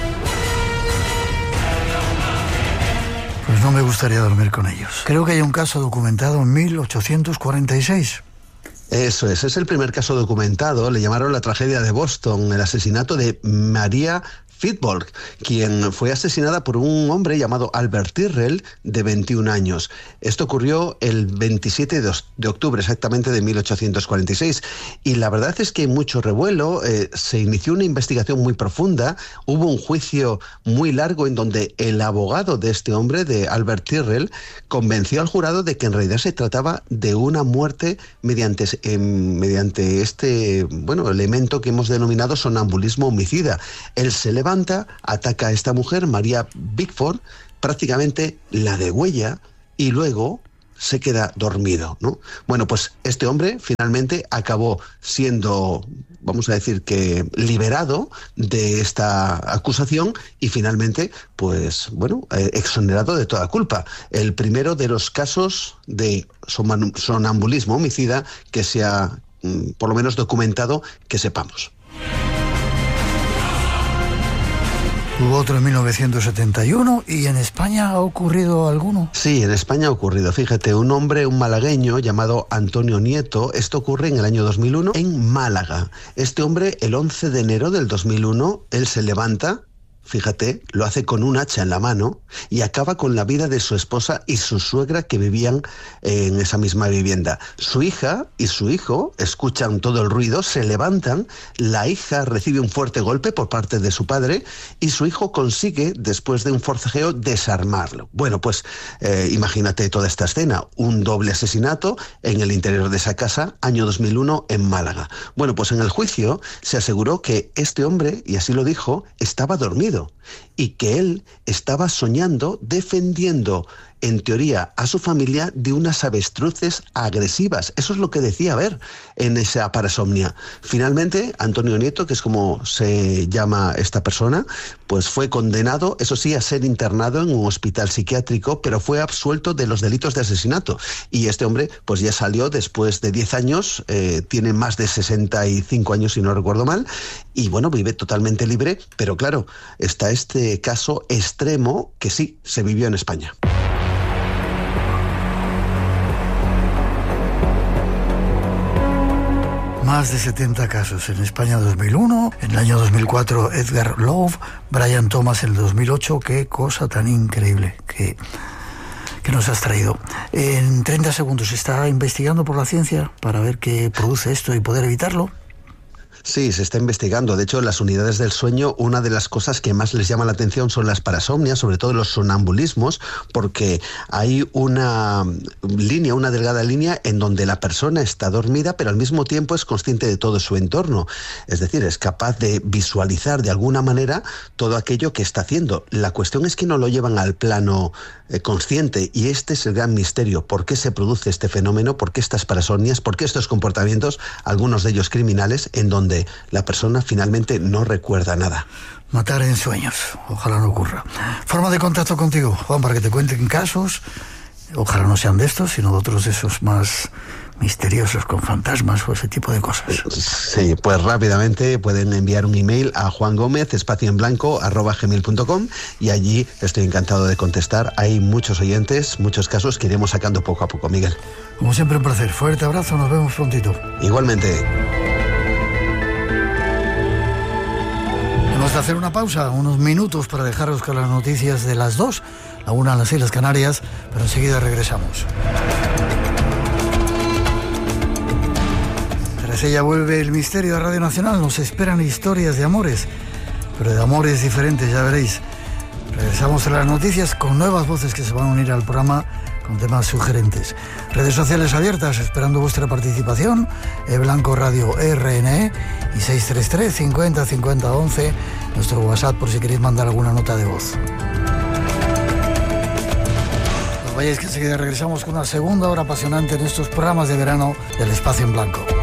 C: Pues no me gustaría dormir con ellos. Creo que hay un caso documentado en 1846.
G: Eso es el primer caso documentado, le llamaron la tragedia de Boston, el asesinato de María Fitborg, quien fue asesinada por un hombre llamado Albert Tyrrell, de 21 años. Esto ocurrió el 27 de octubre exactamente de 1846, y la verdad es que hay mucho revuelo, se inició una investigación muy profunda, hubo un juicio muy largo en donde el abogado de este hombre, de Albert Tyrrell, convenció al jurado de que en realidad se trataba de una muerte mediante este elemento que hemos denominado sonambulismo homicida. Él se levanta, ataca a esta mujer, María Bickford, prácticamente la degüella y luego se queda dormido, ¿no? Bueno, pues este hombre finalmente acabó siendo, vamos a decir que liberado de esta acusación y finalmente, exonerado de toda culpa. El primero de los casos de sonambulismo homicida que se ha, por lo menos, documentado que sepamos.
C: Hubo otro en 1971, ¿y en España ha ocurrido alguno?
G: Sí, en España ha ocurrido. Fíjate, un malagueño llamado Antonio Nieto, esto ocurre en el año 2001 en Málaga. Este hombre, el 11 de enero del 2001, él se levanta fíjate, lo hace con un hacha en la mano y acaba con la vida de su esposa y su suegra que vivían en esa misma vivienda. Su hija y su hijo escuchan todo el ruido, se levantan, la hija recibe un fuerte golpe por parte de su padre y su hijo consigue, después de un forcejeo, desarmarlo. Bueno, pues imagínate toda esta escena, un doble asesinato en el interior de esa casa, año 2001 en Málaga. Bueno, pues en el juicio se aseguró que este hombre, y así lo dijo, estaba dormido y que él estaba soñando defendiendo, en teoría, a su familia de unas avestruces agresivas. Eso es lo que decía ver en esa parasomnia. Finalmente, Antonio Nieto, que es como se llama esta persona, pues fue condenado, eso sí, a ser internado en un hospital psiquiátrico, pero fue absuelto de los delitos de asesinato. Y este hombre, pues ya salió después de 10 años, tiene más de 65 años, si no recuerdo mal, y bueno, vive totalmente libre, pero claro, está este caso extremo que sí, se vivió en España.
C: Más de 70 casos en España 2001, en el año 2004 Edgar Love, Brian Thomas en el 2008, qué cosa tan increíble que nos has traído. En 30 segundos, ¿está investigando por la ciencia para ver qué produce esto y poder evitarlo?
G: Sí, se está investigando. De hecho, las unidades del sueño, una de las cosas que más les llama la atención son las parasomnias, sobre todo los sonambulismos, porque hay una línea, una delgada línea en donde la persona está dormida, pero al mismo tiempo es consciente de todo su entorno. Es decir, es capaz de visualizar de alguna manera todo aquello que está haciendo. La cuestión es que no lo llevan al plano consciente, y este es el gran misterio. ¿Por qué se produce este fenómeno? ¿Por qué estas parasomnias? ¿Por qué estos comportamientos, algunos de ellos criminales, en donde la persona finalmente no recuerda nada?
C: Matar en sueños, ojalá no ocurra. Forma de contacto contigo, Juan, para que te cuenten casos, ojalá no sean de estos, sino de otros de esos más misteriosos, con fantasmas o ese tipo de cosas.
G: Sí, pues rápidamente pueden enviar un email a juangomez_gmail.com y allí estoy encantado de contestar. Hay muchos oyentes, muchos casos que iremos sacando poco a poco, Miguel.
C: Como siempre, un placer. Fuerte abrazo, nos vemos prontito.
G: Igualmente.
C: Vamos a hacer una pausa, unos minutos para dejaros con las noticias de las 2, la 1 en las Islas Canarias, pero enseguida regresamos. Tras ella vuelve el misterio de Radio Nacional, nos esperan historias de amores, pero de amores diferentes, ya veréis. Regresamos a las noticias con nuevas voces que se van a unir al programa con temas sugerentes. Redes sociales abiertas, esperando vuestra participación. Blanco Radio RNE y 633 50 50 11, nuestro WhatsApp por si queréis mandar alguna nota de voz. No vayáis, que enseguida regresamos con una segunda hora apasionante en estos programas de verano del Espacio en Blanco.